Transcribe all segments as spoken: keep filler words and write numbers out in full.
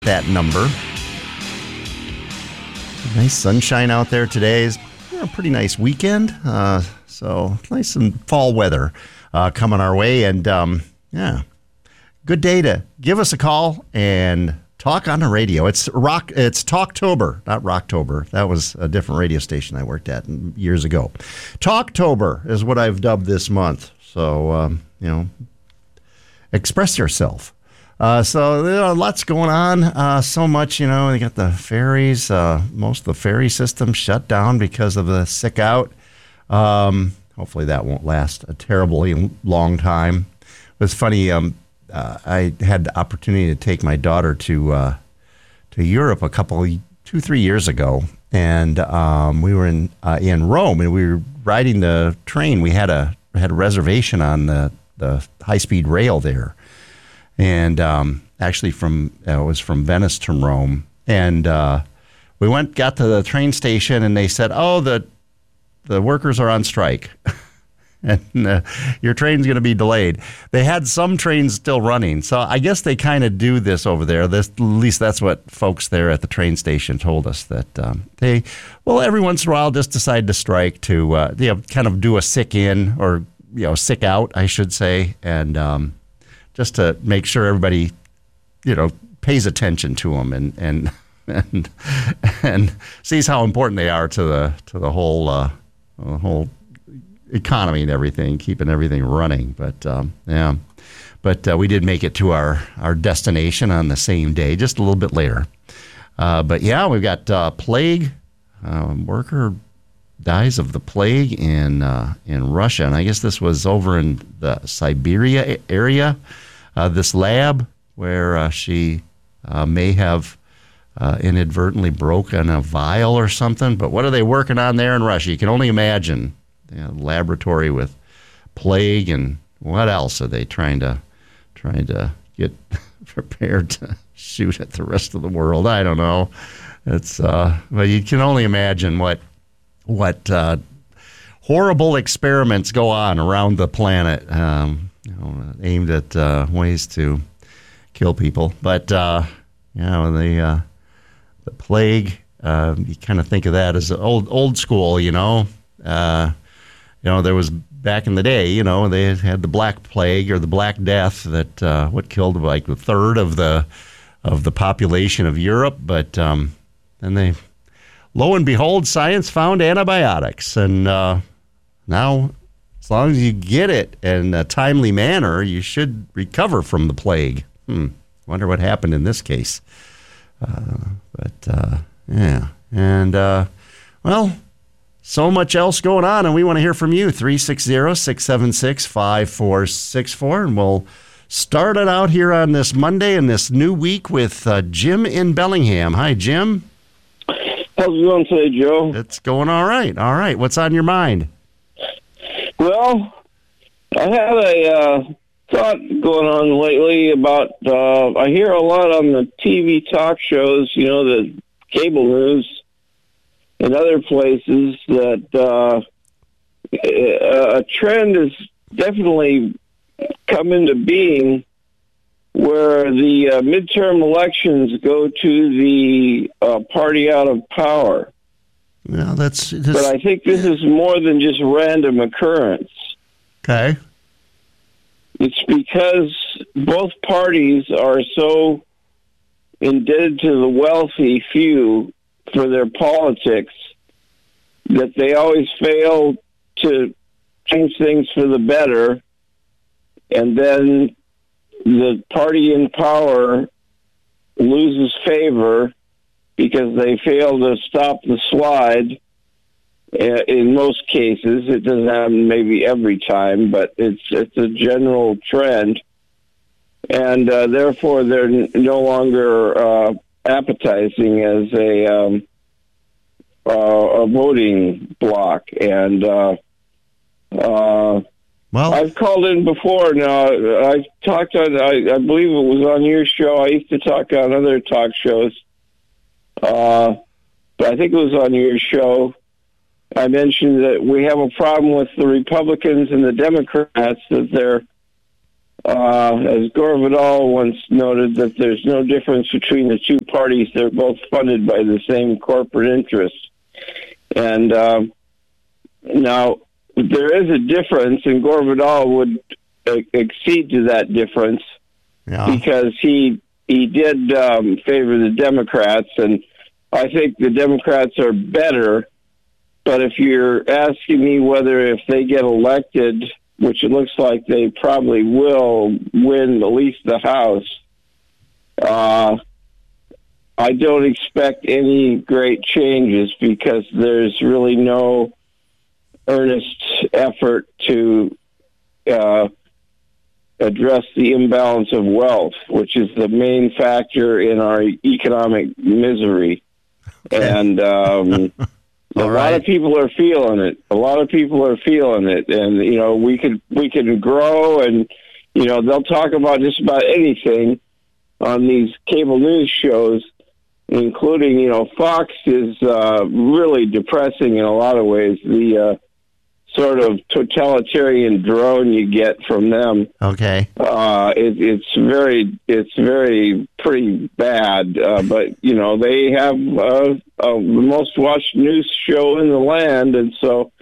that number. Nice sunshine out there today. It's a pretty nice weekend. Uh, so nice and fall weather uh, coming our way. And um, yeah, good day to give us a call and talk on the radio. It's rock. It's Talktober, not Rocktober. That was a different radio station I worked at years ago. Talktober is what I've dubbed this month. So, um, you know, express yourself. Uh, so there are lots going on. Uh, so much, you know, they got the ferries. Uh, most of the ferry systems shut down because of the sick out. Um, hopefully that won't last a terribly long time. It was funny. Um, uh, I had the opportunity to take my daughter to uh, to Europe a couple, two, three years ago, and um, we were in uh, in Rome, and we were riding the train. We had a had a reservation on the the high speed rail there. And um, actually, from uh, it was from Venice to Rome, and uh, we went, got to the train station, and they said, "Oh, the the workers are on strike, and uh, your train's going to be delayed." They had some trains still running, so I guess they kind of do this over there. This, at least that's what folks there at the train station told us, that um, they, well, every once in a while, just decide to strike to, uh, you know, kind of do a sick in, or you know, sick out, I should say, and. Um, just to make sure everybody, you know, pays attention to them and and and, and sees how important they are to the to the whole uh, the whole economy and everything, keeping everything running. But um, yeah, but uh, we did make it to our, our destination on the same day, just a little bit later. Uh, but yeah, we've got uh, plague. Uh, worker dies of the plague in uh, in Russia, and I guess this was over in the Siberia area. Uh, this lab where uh, she uh, may have uh, inadvertently broken a vial or something. But what are they working on there in Russia? You can only imagine. You know, laboratory with plague, and what else are they trying to trying to get prepared to shoot at the rest of the world? I don't know. It's uh, but you can only imagine what. what uh, horrible experiments go on around the planet, um, you know, aimed at uh, ways to kill people. But, uh, you know, the, uh, the plague, uh, you kind of think of that as old old school, you know. Uh, you know, there was back in the day, you know, they had the Black Plague or the Black Death that uh, what killed like a third of the, of the population of Europe. But um, then they... Lo and behold, science found antibiotics, and uh, now, as long as you get it in a timely manner, you should recover from the plague. Hmm. Wonder what happened in this case. Uh, but, uh, yeah. And, uh, well, so much else going on, and we want to hear from you. three six zero, six seven six, five four six four, and we'll start it out here on this Monday and this new week with uh, Jim in Bellingham. Hi, Jim. How's it going today, Joe? It's going all right. All right. What's on your mind? Well, I had a uh, thought going on lately about, uh, I hear a lot on the T V talk shows, you know, the cable news and other places that uh, a trend has definitely come into being where the uh, midterm elections go to the uh, party out of power. Well, that's, that's... But I think this is more than just random occurrence. Okay. It's because both parties are so indebted to the wealthy few for their politics that they always fail to change things for the better, and then the party in power loses favor because they fail to stop the slide. In most cases, it doesn't happen maybe every time, but it's it's a general trend, and uh, therefore they're n- no longer uh, appetizing as a um, uh, a voting bloc. And uh, uh, well, I've called in before. Now I've talked on. I, I believe it was on your show. I used to talk on other talk shows, uh, but I think it was on your show. I mentioned that we have a problem with the Republicans and the Democrats, that they're Uh, as Gore Vidal once noted, that there's no difference between the two parties. They're both funded by the same corporate interests. And uh, now there is a difference, and Gore Vidal would uh, accede to that difference yeah. because he he did um, favor the Democrats, and I think the Democrats are better. But if you're asking me whether if they get elected, which it looks like they probably will win at least the House, uh, I don't expect any great changes because there's really no earnest effort to uh, address the imbalance of wealth, which is the main factor in our economic misery. And um, a right. lot of people are feeling it. A lot of people are feeling it. And, you know, we could, we can grow and, you know, they'll talk about just about anything on these cable news shows, including, you know, Fox is uh, really depressing in a lot of ways. The uh, sort of totalitarian drone you get from them. Okay. Uh, it, it's very, it's very pretty bad. Uh, but, you know, they have uh, uh, the most watched news show in the land. And so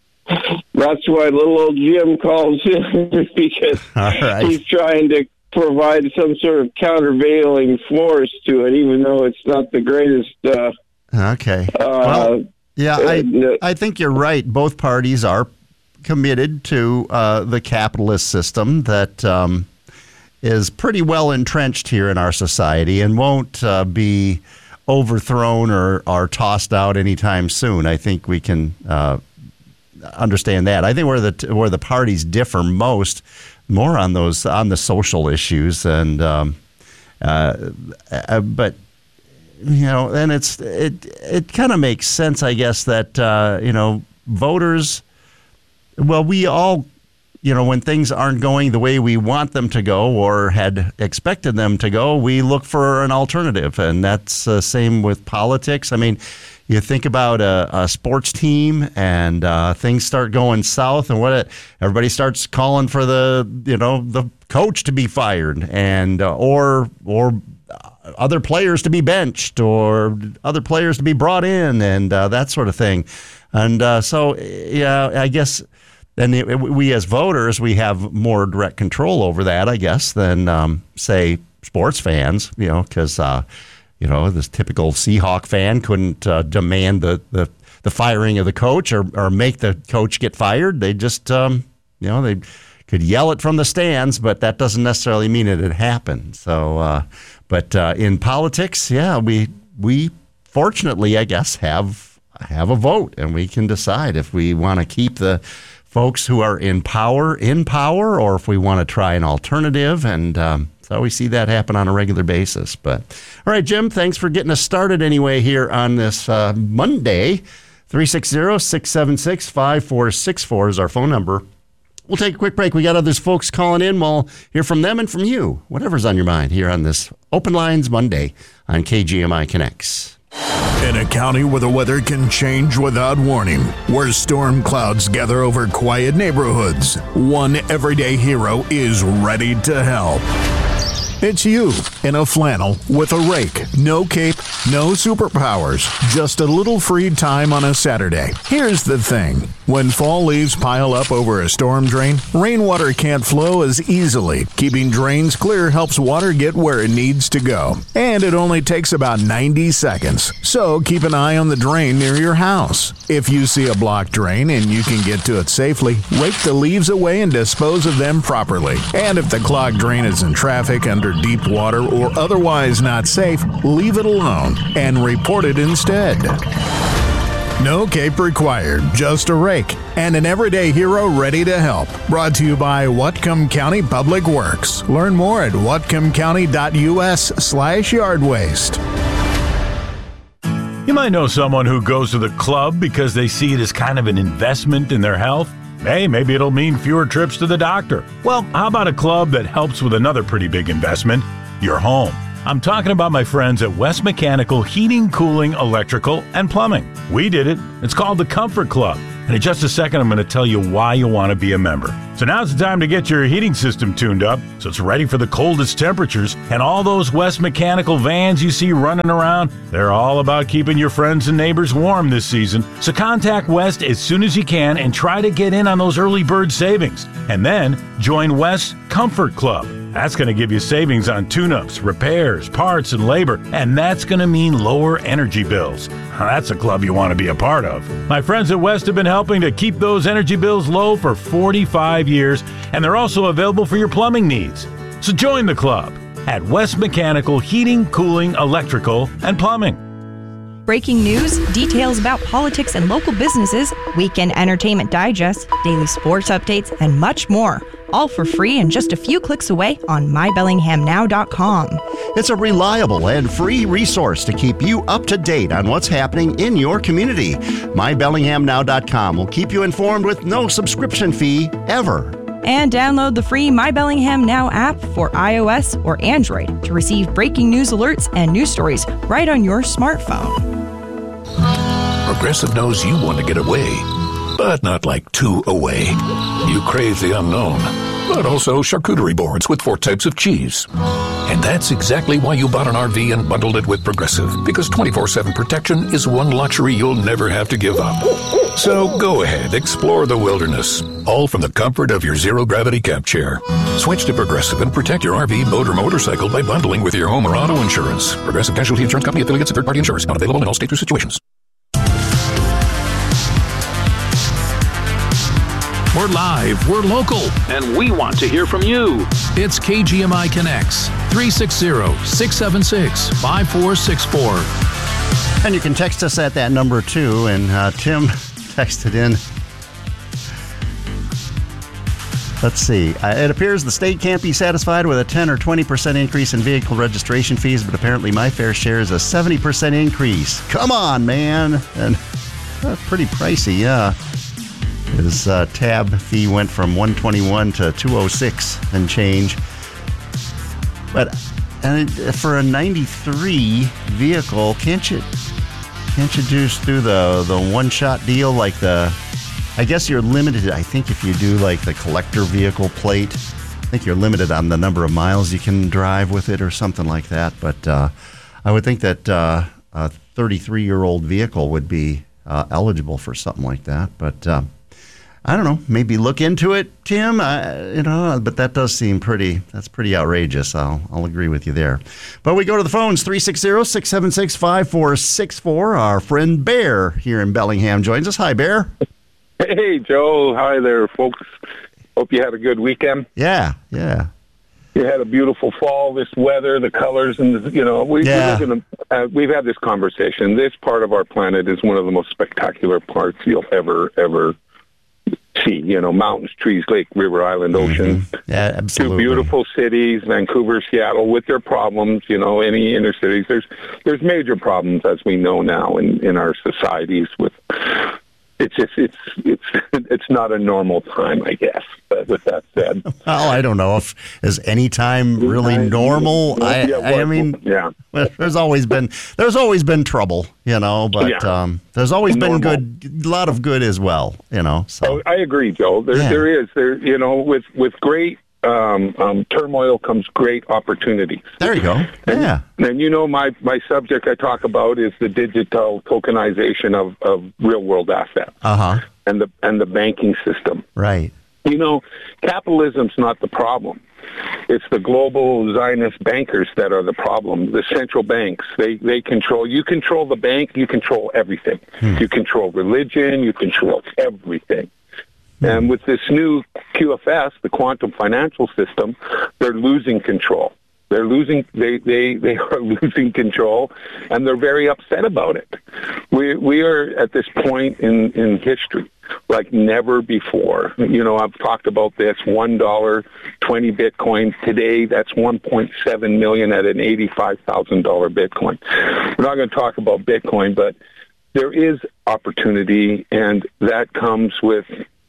that's why little old Jim calls in because right. he's trying to provide some sort of countervailing force to it, even though it's not the greatest. Uh, okay. Uh, well, yeah, I uh, I think you're right. Both parties are committed to uh, the capitalist system that um, is pretty well entrenched here in our society and won't uh, be overthrown or, or tossed out anytime soon. I think we can uh, understand that. I think where the where the parties differ most, more on those on the social issues, and um, uh, uh, but. You know, and it's it it kind of makes sense, I guess, that uh, you know voters. Well, we all, you know, when things aren't going the way we want them to go or had expected them to go, we look for an alternative, and that's the uh, same with politics. I mean, you think about a, a sports team, and uh, things start going south, and what it, everybody starts calling for the you know the coach to be fired, and uh, or or. other players to be benched or other players to be brought in and uh, that sort of thing. And uh, so, yeah, I guess, and it, we as voters, we have more direct control over that, I guess, than, um, say, sports fans, you know, because, uh, you know, this typical Seahawk fan couldn't uh, demand the, the, the firing of the coach or, or make the coach get fired. They just, um, you know, they could yell it from the stands, but that doesn't necessarily mean it had happened. So, uh, but uh, in politics, yeah, we we fortunately, I guess, have have a vote, and we can decide if we want to keep the folks who are in power in power, or if we want to try an alternative. And um, so we see that happen on a regular basis. But all right, Jim, thanks for getting us started anyway here on this uh, Monday. three six zero, six seven six, five four six four is our phone number. We'll take a quick break. We got others folks calling in. We'll hear from them and from you, whatever's on your mind here on this Open Lines Monday on K G M I Connects. In a county where the weather can change without warning, where storm clouds gather over quiet neighborhoods, one everyday hero is ready to help. It's you in a flannel with a rake. No cape, no superpowers, just a little free time on a Saturday. Here's the thing. When fall leaves pile up over a storm drain, rainwater can't flow as easily. Keeping drains clear helps water get where it needs to go. And it only takes about ninety seconds. So keep an eye on the drain near your house. If you see a blocked drain and you can get to it safely, rake the leaves away and dispose of them properly. And if the clogged drain is in traffic, under deep water, or otherwise not safe, leave it alone and report it instead. No cape required, just a rake and an everyday hero ready to help. Brought to you by Whatcom County Public Works. Learn more at whatcomcounty.us slash yard waste. You might know someone who goes to the club because they see it as kind of an investment in their health. Hey, maybe it'll mean fewer trips to the doctor. Well, how about a club that helps with another pretty big investment? Your home. I'm talking about my friends at West Mechanical Heating, Cooling, Electrical, and Plumbing. We did it. It's called the Comfort Club. And in just a second, I'm going to tell you why you want to be a member. So now's the time to get your heating system tuned up so it's ready for the coldest temperatures. And all those West Mechanical vans you see running around, they're all about keeping your friends and neighbors warm this season. So contact West as soon as you can and try to get in on those early bird savings. And then join West's Comfort Club. That's going to give you savings on tune-ups, repairs, parts, and labor, and that's going to mean lower energy bills. That's a club you want to be a part of. My friends at West have been helping to keep those energy bills low for forty-five years, and they're also available for your plumbing needs. So join the club at West Mechanical Heating, Cooling, Electrical, and Plumbing. Breaking news, details about politics and local businesses, weekend entertainment digest, daily sports updates, and much more. All for free and just a few clicks away on my bellingham now dot com. It's a reliable and free resource to keep you up to date on what's happening in your community. my bellingham now dot com will keep you informed with no subscription fee ever. And download the free My Bellingham Now app for iOS or Android to receive breaking news alerts and news stories right on your smartphone. Progressive knows you want to get away, but not like too away. You crave the unknown, but also charcuterie boards with four types of cheese. And that's exactly why you bought an R V and bundled it with Progressive, because twenty-four seven protection is one luxury you'll never have to give up. So go ahead, explore the wilderness, all from the comfort of your zero-gravity camp chair. Switch to Progressive and protect your R V, boat, or motorcycle by bundling with your home or auto insurance. Progressive Casualty Insurance Company, affiliates, and third-party insurers. Not available in all states or situations. We're live, we're local, and we want to hear from you. It's K G M I Connects, three six zero, six seven six, five four six four. And you can text us at that number too. And uh, Tim texted in. Let's see. Uh, it appears the state can't be satisfied with a ten or twenty percent increase in vehicle registration fees, but apparently my fair share is a seventy percent increase. Come on, man. And uh, pretty pricey, yeah. His uh, tab fee went from one twenty-one to two oh six and change. But and it, for a ninety-three vehicle, can't you can't you just do the the one shot deal like the? I guess you're limited. I think if you do like the collector vehicle plate, I think you're limited on the number of miles you can drive with it or something like that. But uh, I would think that uh, a thirty-three year old vehicle would be uh, eligible for something like that. But uh, I don't know, maybe look into it, Tim, uh, you know, but that does seem pretty, that's pretty outrageous. I'll, I'll agree with you there. But we go to the phones, three six zero, six seven six, five four six four. Our friend Bear here in Bellingham joins us. Hi, Bear. Hey, Joe. Hi there, folks. Hope you had a good weekend. Yeah, yeah. You had a beautiful fall, this weather, the colors, and, the, you know, we, yeah. we live in a, uh, we've had this conversation. This part of our planet is one of the most spectacular parts you'll ever, ever see. You know, mountains, trees, lake, river, island, ocean. Mm-hmm. Yeah, absolutely. Two beautiful cities, Vancouver, Seattle, with their problems. You know, any inner cities. There's there's major problems, as we know now, in, in our societies. With it's just it's it's it's not a normal time, I guess. But with that said, well, I don't know if is any time really normal. I yeah, well, I mean, yeah. There's always been there's always been trouble, you know, but yeah. um, there's always Normal. been good, a lot of good as well, you know. So oh, I agree, Joe. There yeah. there is there you know with with great um, um, turmoil comes great opportunities. There you go. And, yeah. And you know my my subject I talk about is the digital tokenization of, of real world assets. Uh huh. And the and the banking system. Right. You know, capitalism's not the problem. It's the global Zionist bankers that are the problem. The central banks, they, they control, you control the bank, you control everything. Hmm. You control religion, you control everything. Hmm. And with this new Q F S, the quantum financial system, they're losing control. They're losing, they, they, they are losing control, and they're very upset about it. We we are at this point in, in history like never before. You know, I've talked about this, one dollar, twenty Bitcoin. Today, that's one point seven million dollars at an eighty-five thousand dollars Bitcoin. We're not going to talk about Bitcoin, but there is opportunity, and that comes with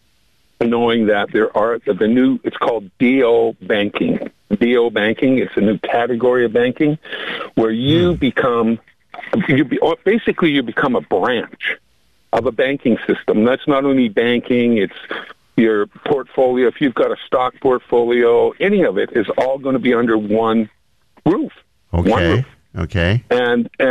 knowing that there are the new, it's called D O banking. D O banking, it's a new category of banking where you become, you be, basically you become a branch. of a banking system. That's not only banking, it's your portfolio. If you've got a stock portfolio, any of it is all going to be under one roof. Okay. One roof. Okay. And, and